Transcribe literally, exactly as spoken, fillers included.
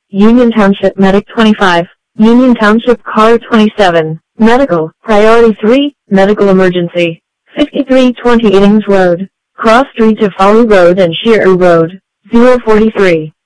Union Township Medic twenty-five, Union Township Car twenty-seven, Medical, Priority three, Medical Emergency, fifty-three twenty Innings Road, Cross Street to Folly Road and Shearer Road, zero forty-three.